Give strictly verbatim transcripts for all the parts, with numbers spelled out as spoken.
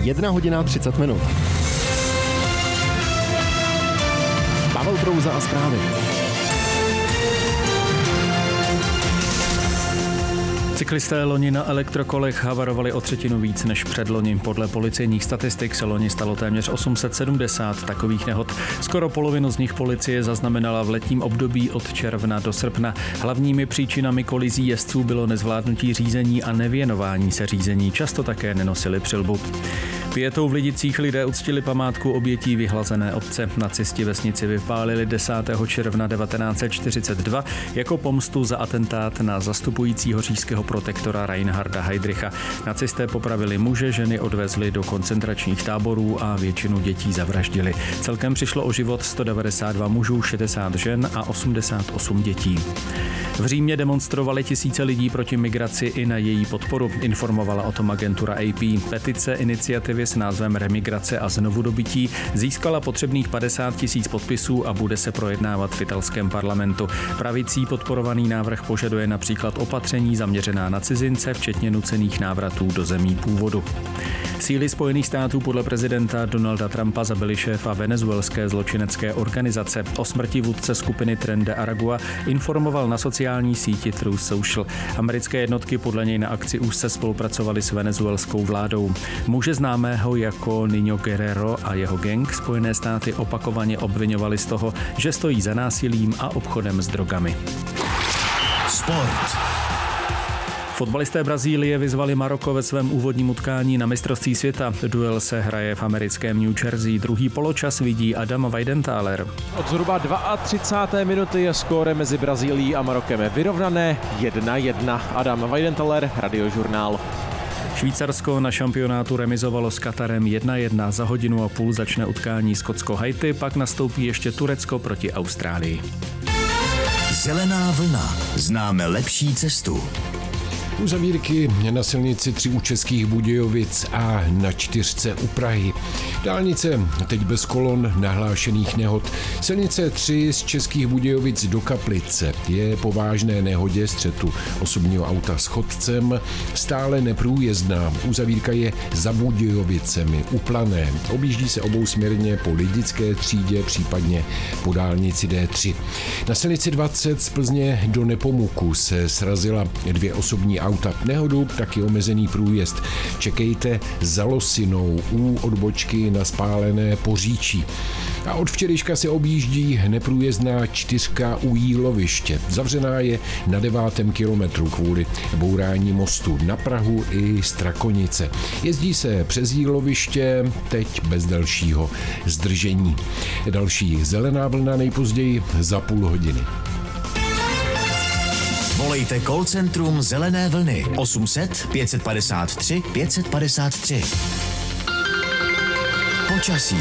Jedna hodina třicet minut. Pavel Prouza a zprávy. Cyklisté loni na elektrokolech havarovali o třetinu víc než předloni. Podle policejních statistik se loni stalo téměř osm set sedmdesát takových nehod. Skoro polovinu z nich policie zaznamenala v letním období od června do srpna. Hlavními příčinami kolizí jezdců bylo nezvládnutí řízení a nevěnování se řízení. Často také nenosili přilbu. Pětou v Lidicích lidé uctili památku obětí vyhlazené obce. Nacisti vesnici vypálili desátého června devatenáct set čtyřicet dva jako pomstu za atentát na zastupujícího říšského protektora Reinharda Heydricha. Nacisté popravili muže, ženy odvezli do koncentračních táborů a většinu dětí zavraždili. Celkem přišlo o život sto devadesát dva mužů, šedesát žen a osmdesát osm dětí. V Římě demonstrovali tisíce lidí proti migraci i na její podporu, informovala o tom agentura A P. Petice iniciativy s názvem Remigrace a znovudobytí získala potřebných padesát tisíc podpisů a bude se projednávat v italském parlamentu. Pravicí podporovaný návrh požaduje například opatření zaměřená na cizince, včetně nucených návratů do zemí původu. Síly Spojených států podle prezidenta Donalda Trumpa zabili šéfa venezuelské zločinecké organizace. O smrti vůdce skupiny Tren de Aragua informoval na sociální síti Truth Social. Americké jednotky podle něj na akci úzce spolupracovaly s venezuelskou vládou. Muže známého jako Niño Guerrero a jeho gang Spojené státy opakovaně obviňovali z toho, že stojí za násilím a obchodem s drogami. Sport. Fotbalisté Brazílie vyzvali Maroko ve svém úvodním utkání na mistrovství světa. Duel se hraje v americkém New Jersey. Druhý poločas vidí Adam Weidenthaler. Od zhruba třicáté druhé minuty je skóre mezi Brazílií a Marokem vyrovnané jedna jedna. Adam Weidenthaler, Radiožurnál. Švýcarsko na šampionátu remizovalo s Katarem jedna jedna. Za hodinu a půl začne utkání Skotsko-Haiti, pak nastoupí ještě Turecko proti Austrálii. Zelená vlna. Známe lepší cestu. Uzavírky na silnici tři u Českých Budějovic a na čtyřce u Prahy. Dálnice teď bez kolon nahlášených nehod. Silnice tři z Českých Budějovic do Kaplice je po vážné nehodě střetu osobního auta s chodcem stále neprůjezdná. Uzavírka je za Budějovicemi u Plané. Objíždí se obousměrně po Lidické třídě, případně po dálnici D tři. Na silnici dvacet z Plzně do Nepomuku se srazila dvě osobní auta. Nehodu taky omezený průjezd. Čekejte za Losinou u odbočky na spálené Poříčí. A od včerejška se objíždí neprůjezdná čtyřka u Jíloviště. Zavřená je na devátém kilometru kvůli bourání mostu na Prahu i Strakonice. Jezdí se přes Jíloviště, teď bez dalšího zdržení. Další zelená vlna nejpozději za půl hodiny. Volejte call centrum Zelené vlny osm set pět padesát tři pět padesát tři. Počasí.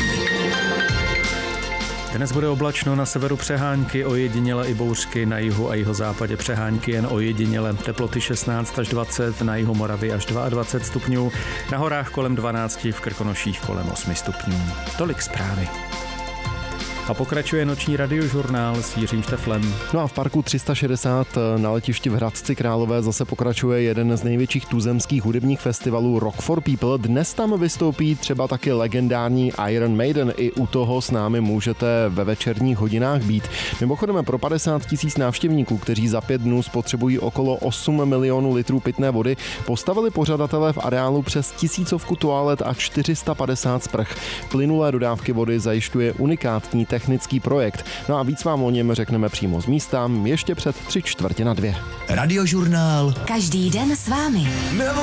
Dnes bude oblačno, na severu přehánky, ojediněle i bouřky, na jihu a jihozápadě přehánky jen ojediněle. Teploty šestnáct až dvacet, na jihu Moravy až dvacet dva stupňů, na horách kolem dvanáct, v Krkonoších kolem osm stupňů. Tolik zprávy. A pokračuje noční radiožurnál s Jiřím Šteflem. No a v parku tři sta šedesát na letišti v Hradci Králové zase pokračuje jeden z největších tuzemských hudebních festivalů Rock for People. Dnes tam vystoupí třeba taky legendární Iron Maiden. I u toho s námi můžete ve večerních hodinách být. Mimochodem pro padesát tisíc návštěvníků, kteří za pět dnů spotřebují okolo osm milionů litrů pitné vody, postavili pořadatelé v areálu přes tisícovku toalet a čtyři sta padesát sprch. Plynulé dodávky vody zajišťuje unikátní technický projekt. No a víc vám o něm řekneme přímo z místa, ještě před tři čtvrtě na dvě. Radiožurnál. Každý den s vámi.